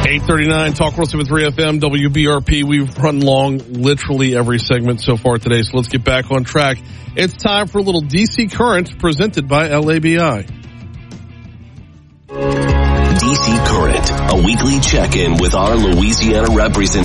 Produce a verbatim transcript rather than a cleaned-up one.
eight thirty-nine, Talk World with three F M, W B R P. We've run long literally every segment so far today, so let's get back on track. It's time for a little D C Current presented by L A B I. D C Current, a weekly check-in with our Louisiana representatives.